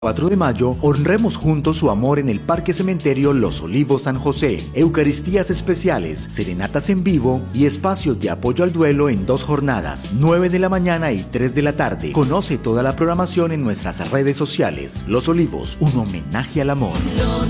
4 de mayo, honremos juntos su amor en el Parque Cementerio Los Olivos San José. Eucaristías especiales, serenatas en vivo y espacios de apoyo al duelo en 2 jornadas, 9 de la mañana y 3 de la tarde. Conoce toda la programación en nuestras redes sociales. Los Olivos, un homenaje al amor.